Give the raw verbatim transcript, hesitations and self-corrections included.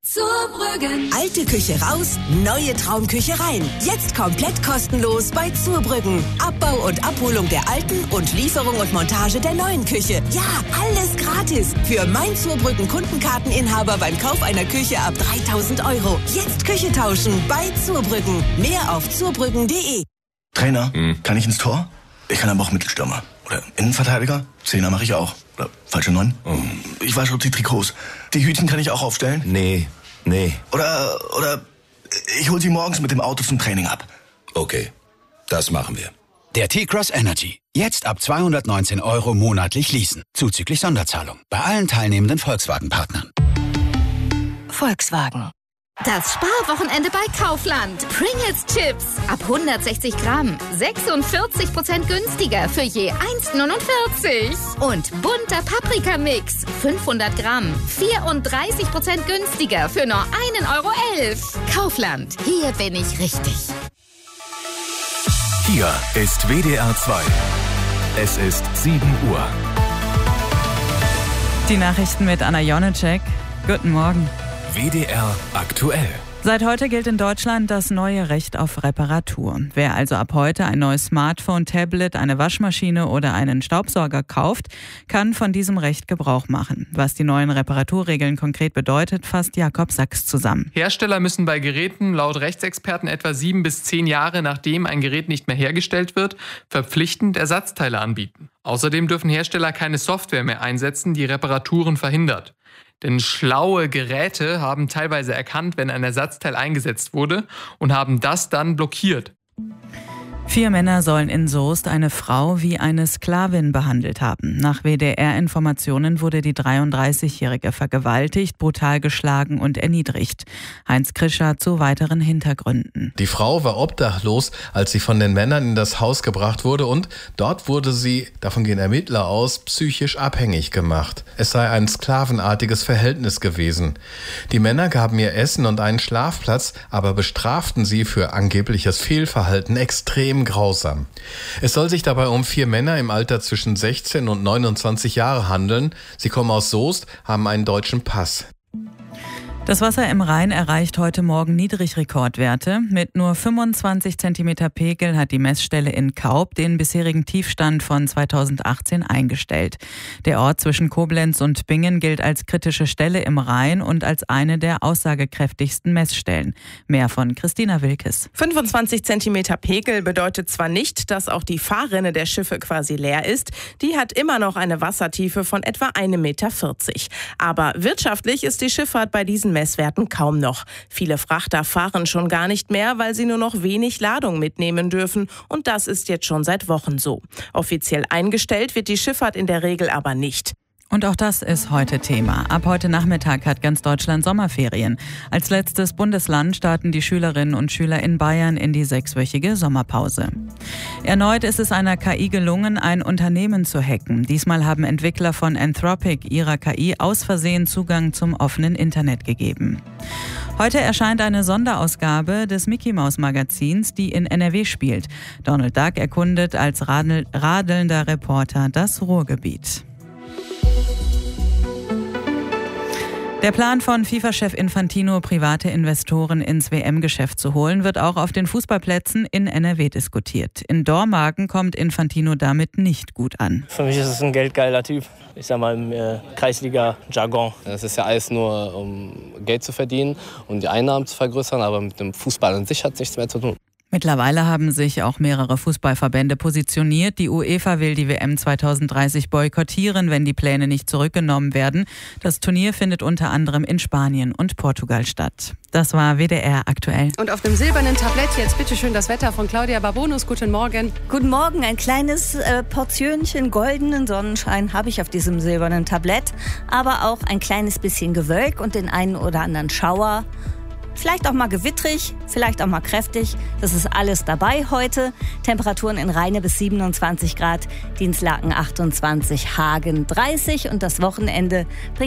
Zurbrüggen. Alte Küche raus, neue Traumküche rein. Jetzt komplett kostenlos bei Zurbrüggen. Abbau und Abholung der alten und Lieferung und Montage der neuen Küche. Ja, alles gratis. Für mein Zurbrüggen Kundenkarteninhaber beim Kauf einer Küche ab dreitausend Euro. Jetzt Küche tauschen bei Zurbrüggen. Mehr auf zurbrüggen punkt de. Trainer, hm. kann ich ins Tor? Ich kann aber auch Mittelstürmer. Oder Innenverteidiger? Zehner mache ich auch. Oder falsche Neun? Oh. Ich wasche auch die Trikots. Die Hütchen kann ich auch aufstellen? Nee, nee. Oder, oder ich hol sie morgens mit dem Auto zum Training ab. Okay, das machen wir. Der T-Cross Energy. Jetzt ab zweihundertneunzehn Euro monatlich leasen. Zuzüglich Sonderzahlung. Bei allen teilnehmenden Volkswagen-Partnern. Volkswagen. Das Sparwochenende bei Kaufland. Pringles Chips ab hundertsechzig Gramm. sechsundvierzig Prozent günstiger für je eins neunundvierzig. Und bunter Paprikamix. fünfhundert Gramm. vierunddreißig Prozent günstiger für nur ein Euro elf. Kaufland. Hier bin ich richtig. Hier ist W D R zwei. Es ist sieben Uhr. Die Nachrichten mit Anna Jonecek. Guten Morgen. W D R aktuell. Seit heute gilt in Deutschland das neue Recht auf Reparatur. Wer also ab heute ein neues Smartphone, Tablet, eine Waschmaschine oder einen Staubsauger kauft, kann von diesem Recht Gebrauch machen. Was die neuen Reparaturregeln konkret bedeutet, fasst Jakob Sachs zusammen. Hersteller müssen bei Geräten laut Rechtsexperten etwa sieben bis zehn Jahre, nachdem ein Gerät nicht mehr hergestellt wird, verpflichtend Ersatzteile anbieten. Außerdem dürfen Hersteller keine Software mehr einsetzen, die Reparaturen verhindert. Denn schlaue Geräte haben teilweise erkannt, wenn ein Ersatzteil eingesetzt wurde und haben das dann blockiert. Vier Männer sollen in Soest eine Frau wie eine Sklavin behandelt haben. Nach W D R-Informationen wurde die dreiunddreißigjährige vergewaltigt, brutal geschlagen und erniedrigt. Heinz Krischer zu weiteren Hintergründen. Die Frau war obdachlos, als sie von den Männern in das Haus gebracht wurde und dort wurde sie, davon gehen Ermittler aus, psychisch abhängig gemacht. Es sei ein sklavenartiges Verhältnis gewesen. Die Männer gaben ihr Essen und einen Schlafplatz, aber bestraften sie für angebliches Fehlverhalten extrem grausam. Es soll sich dabei um vier Männer im Alter zwischen sechzehn und neunundzwanzig Jahre handeln. Sie kommen aus Soest, haben einen deutschen Pass. Das Wasser im Rhein erreicht heute Morgen Niedrigrekordwerte. Mit nur fünfundzwanzig Zentimeter Pegel hat die Messstelle in Kaub den bisherigen Tiefstand von zweitausendachtzehn eingestellt. Der Ort zwischen Koblenz und Bingen gilt als kritische Stelle im Rhein und als eine der aussagekräftigsten Messstellen. Mehr von Christina Wilkes. fünfundzwanzig Zentimeter Pegel bedeutet zwar nicht, dass auch die Fahrrinne der Schiffe quasi leer ist. Die hat immer noch eine Wassertiefe von etwa ein Meter vierzig. Aber wirtschaftlich ist die Schifffahrt bei diesen Messwerten kaum noch. Viele Frachter fahren schon gar nicht mehr, weil sie nur noch wenig Ladung mitnehmen dürfen. Und das ist jetzt schon seit Wochen so. Offiziell eingestellt wird die Schifffahrt in der Regel aber nicht. Und auch das ist heute Thema. Ab heute Nachmittag hat ganz Deutschland Sommerferien. Als letztes Bundesland starten die Schülerinnen und Schüler in Bayern in die sechswöchige Sommerpause. Erneut ist es einer K I gelungen, ein Unternehmen zu hacken. Diesmal haben Entwickler von Anthropic ihrer K I aus Versehen Zugang zum offenen Internet gegeben. Heute erscheint eine Sonderausgabe des Mickey-Maus-Magazins, die in N R W spielt. Donald Duck erkundet als radel- radelnder Reporter das Ruhrgebiet. Der Plan von FIFA-Chef Infantino, private Investoren ins W M-Geschäft zu holen, wird auch auf den Fußballplätzen in N R W diskutiert. In Dormagen kommt Infantino damit nicht gut an. Für mich ist es ein geldgeiler Typ. Ich sag mal im äh, Kreisliga-Jargon. Das ist ja alles nur, um Geld zu verdienen und die Einnahmen zu vergrößern, aber mit dem Fußball an sich hat es nichts mehr zu tun. Mittlerweile haben sich auch mehrere Fußballverbände positioniert. Die UEFA will die W M zweitausenddreißig boykottieren, wenn die Pläne nicht zurückgenommen werden. Das Turnier findet unter anderem in Spanien und Portugal statt. Das war W D R aktuell. Und auf dem silbernen Tablett jetzt bitteschön das Wetter von Claudia Barbonus. Guten Morgen. Guten Morgen. Ein kleines äh, Portionchen goldenen Sonnenschein habe ich auf diesem silbernen Tablett. Aber auch ein kleines bisschen Gewölk und den einen oder anderen Schauer. Vielleicht auch mal gewittrig, vielleicht auch mal kräftig. Das ist alles dabei heute. Temperaturen in Rheine bis siebenundzwanzig Grad, Dinslaken achtundzwanzig, Hagen dreißig und das Wochenende bringt